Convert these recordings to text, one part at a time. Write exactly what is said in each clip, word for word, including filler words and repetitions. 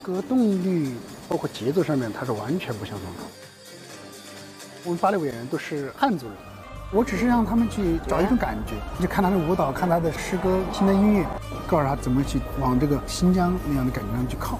歌动律包括节奏上面，它是完全不相同的。我们芭蕾舞演员都是汉族人，我只是让他们去找一种感觉，就看他的舞蹈，看他的诗歌，听的音乐，告诉他怎么去往这个新疆那样的感觉上去靠。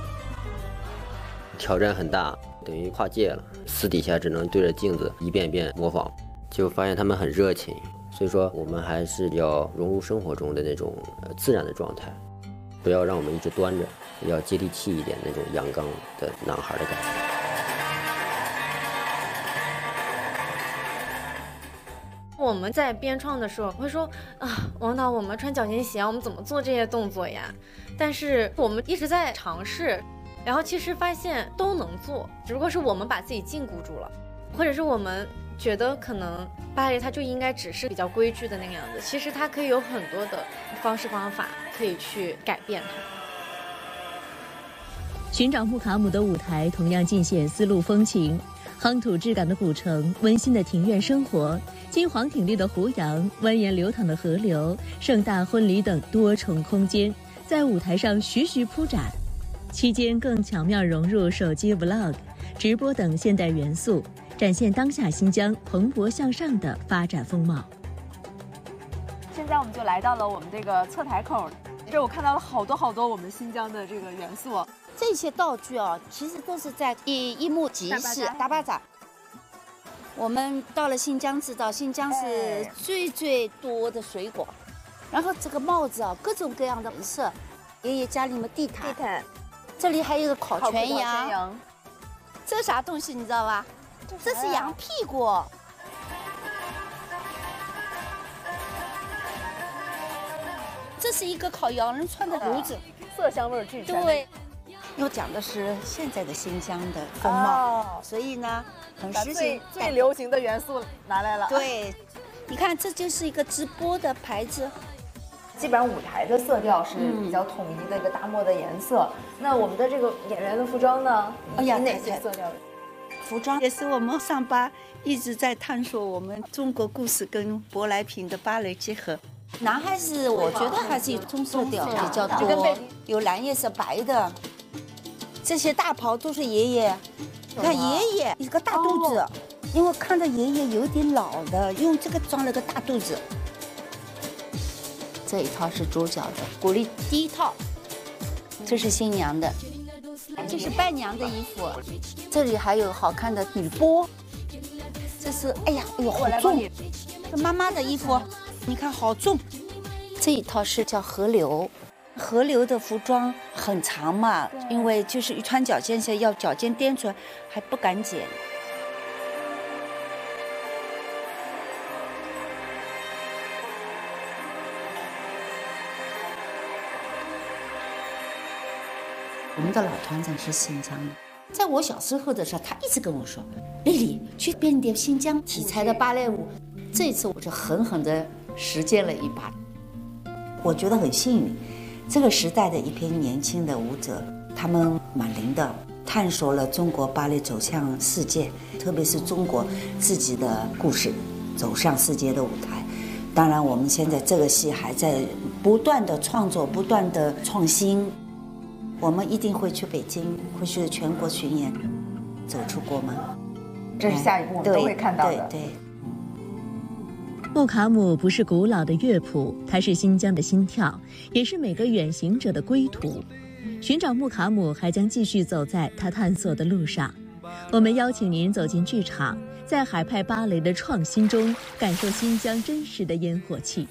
挑战很大，等于跨界了。私底下只能对着镜子一遍一遍模仿，就发现他们很热情。所以说，我们还是要融入生活中的那种自然的状态，不要让我们一直端着，要接地气一点那种阳刚的男孩的感觉。 我们在编创的时候会说啊，王导，我们穿脚尖鞋，我们怎么做这些动作呀？但是我们一直在尝试，然后其实发现都能做，只不过是我们把自己禁锢住了，或者是我们觉得可能芭蕾它就应该只是比较规矩的那个样子，其实它可以有很多的方式方法可以去改变它。 寻找穆卡姆的舞台同样尽显丝路风情，夯土质感的古城，温馨的庭院生活，金黄挺立的湖洋，蜿蜒流淌的河流，盛大婚礼等多重空间在舞台上徐徐铺展，期间更巧妙融入手机 vlog、直播等现代元素，展现当下新疆蓬勃向上的发展风貌。 现在我们就来到了我们这个侧台口，这我看到了好多好多我们新疆的这个元素。 这些道具啊，其实都是在一一幕集市大巴扎。我们到了新疆，知道新疆是最最多的水果，然后这个帽子啊，各种各样的颜色。爷爷家里面地毯，地毯，这里还有一个烤全羊，羊这啥东西你知道吧？这是羊屁股。这是一个烤羊人穿的炉子， 色香味俱全。 对。又讲的是现在的新疆的风貌，哦、所以呢，很时兴最流行的元素拿来了。 对，你看，这就是一个直播的牌子。 基本上舞台的色调是比较统一的一个大漠的颜色。嗯、那我们的这个演员的服装呢？ 哎呀， 哪些色调？ 服装也是我们上巴一直在探索我们中国故事跟舶来品的芭蕾结合。男孩子我觉得还是以棕色调比较多，有蓝叶色、白的。这些大袍都是爷爷，你看爷爷一个大肚子，因为看到爷爷有点老了，用这个装了个大肚子。这一套是主角的古丽第一套，这是新娘的，这是伴娘的衣服，这里还有好看的女波，这是哎呀哎呦好重，这妈妈的衣服，你看好重。这一套是叫河流。河流的服装很长嘛，因为就是一穿脚尖鞋要脚尖颠出来，还不敢剪。我们的老团长是新疆的，在我小时候的时候，他一直跟我说：“丽丽，去编点新疆题材的芭蕾舞。”这次我就狠狠地实践了一把，我觉得很幸运。这个时代的一批年轻的舞者，他们蛮灵的，探索了中国芭蕾走向世界，特别是中国自己的故事走向世界的舞台。当然，我们现在这个戏还在不断的创作，不断的创新。我们一定会去北京，会去全国巡演，走出国门。 这是下一步我们都会看到的。 对对对。 穆卡姆不是古老的乐谱，它是新疆的心跳，也是每个远行者的归途。寻找穆卡姆还将继续走在他探索的路上。我们邀请您走进剧场，在海派芭蕾的创新中，感受新疆真实的烟火气。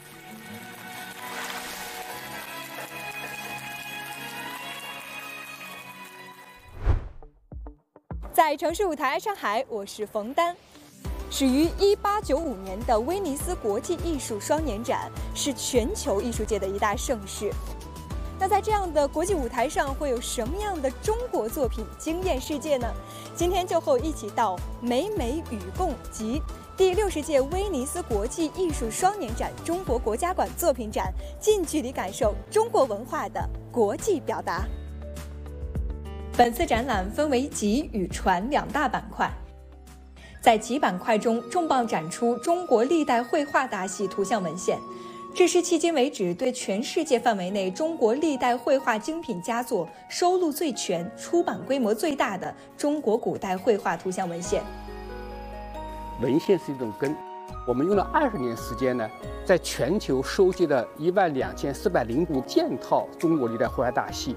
在城市舞台上海，我是冯丹。始于一八九五年的威尼斯国际艺术双年展是全球艺术界的一大盛事。那在这样的国际舞台上，会有什么样的中国作品惊艳世界呢？今天就和我一起到美美与共及第六十届威尼斯国际艺术双年展中国国家馆作品展，近距离感受中国文化的国际表达。本次展览分为集与传两大板块。在集板块中，重磅展出中国历代绘画大戏图像文献， 这是迄今为止对全世界范围内中国历代绘画精品佳作收录最全、出版规模最大的中国古代绘画图像文献。 文献是一种根，我们用了二十年时间呢，在全球收集了一万两千四百零五件套中国历代绘画大系，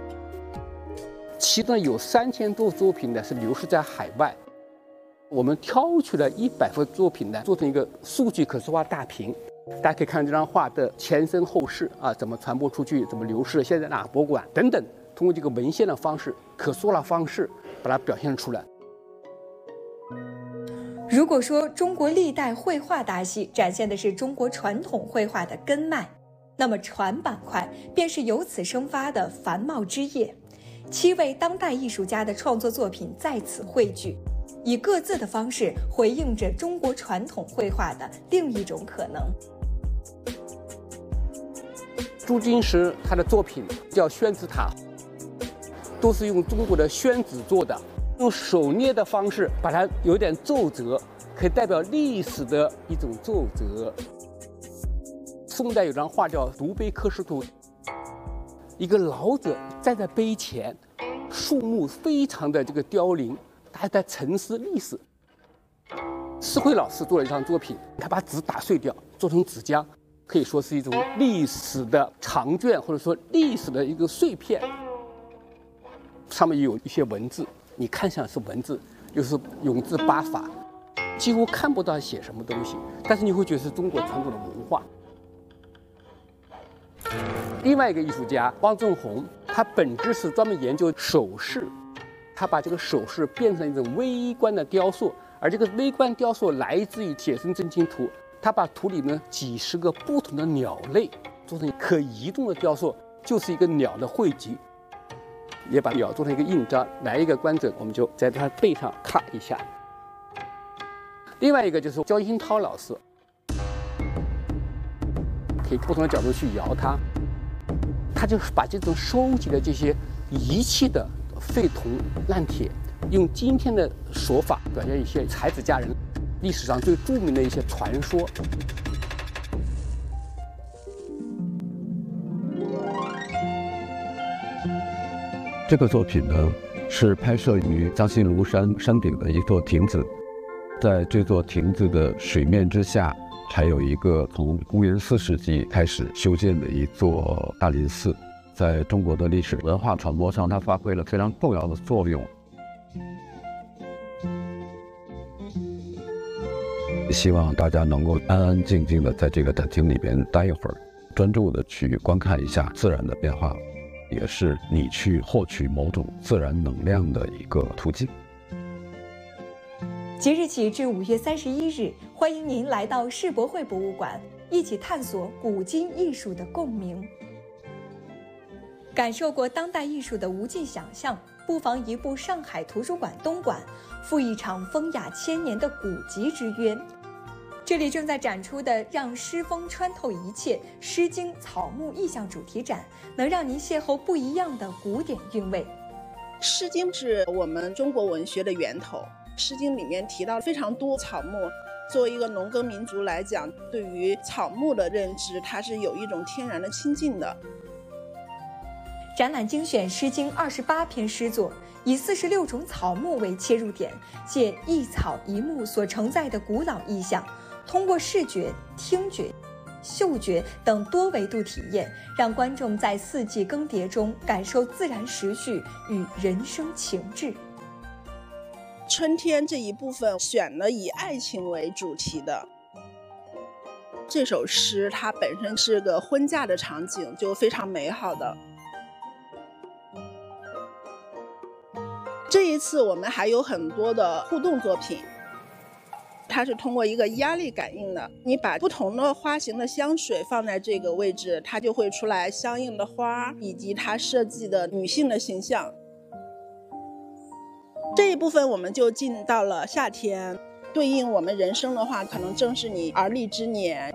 其中有三千多作品呢是流失在海外。我们挑取了一百幅作品呢，做成一个数据可视化大屏。大家可以看这张画的前身后事啊，怎么传播出去，怎么流失，现在哪个博物馆等等，通过这个文献的方式、可视化的方式，把它表现出来。 如果说中国历代绘画大系展现的是中国传统绘画的根脉，那么传板块便是由此生发的繁茂枝叶。七位当代艺术家的创作作品在此汇聚，以各自的方式回应着中国传统绘画的另一种可能。 朱金石他的作品叫宣纸塔，都是用中国的宣纸做的，用手捏的方式把它有点皱褶，可以代表历史的一种皱褶。宋代有张画叫《独碑刻石图》，一个老者站在碑前，树木非常的这个凋零，他在沉思历史。施辉老师做了一张作品，他把纸打碎掉，做成纸浆，可以说是一种历史的长卷，或者说历史的一个碎片。上面有一些文字，你看上是文字，又是永字八法，几乎看不到写什么东西，但是你会觉得是中国传统的文化。另外一个艺术家汪正红，他本质是专门研究首饰，他把这个首饰变成一种微观的雕塑，而这个微观雕塑来自于写生真经图，他把图里面几十个不同的鸟类做成可移动的雕塑，就是一个鸟的汇集，也把鸟做成一个印章，来一个观者我们就在他背上咔一下。另外一个就是焦新涛老师，可以不同的角度去摇它，他就是把这种收集的这些遗弃的废铜烂铁，用今天的手法表现一些才子佳人历史上最著名的一些传说。 这个作品呢，是拍摄于江西庐山山顶的一座亭子，在这座亭子的水面之下，还有一个从公元四世纪开始修建的一座大林寺，在中国的历史文化传播上，它发挥了非常重要的作用。希望大家能够安安静静的在这个展厅里边待一会儿，专注的去观看一下自然的变化，也是你去获取某种自然能量的一个途径。 即日起至五月三十一日，欢迎您来到世博会博物馆，一起探索古今艺术的共鸣。感受过当代艺术的无尽想象，不妨移步上海图书馆东馆，赴一场风雅千年的古籍之约。这里正在展出的“让诗风穿透一切”诗经草木意象主题展，能让您邂逅不一样的古典韵味。 诗经是我们中国文学的源头，诗经里面提到非常多草木。作为一个农耕民族来讲，对于草木的认知，它是有一种天然的亲近的。 展览精选诗经二十八篇诗作，以四十六种草木为切入点，借一草一木所承载的古老意象，通过视觉、听觉、嗅觉等多维度体验，让观众在四季更迭中感受自然时序与人生情致。 春天这一部分选了以爱情为主题的。这首诗它本身是个婚嫁的场景，就非常美好的。这一次我们还有很多的互动作品，它是通过一个压力感应的，你把不同的花型的香水放在这个位置，它就会出来相应的花以及它设计的女性的形象。这一部分我们就进到了夏天，对应我们人生的话，可能正是你而立之年。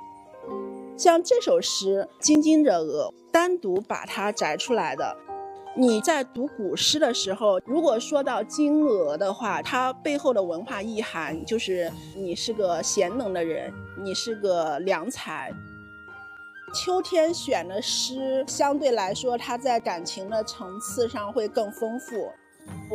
像这首诗《津津者鹅》，单独把它摘出来的， 你在读古诗的时候，如果说到金娥的话，它背后的文化意涵就是你是个贤能的人，你是个良才。秋天选的诗相对来说，它在感情的层次上会更丰富。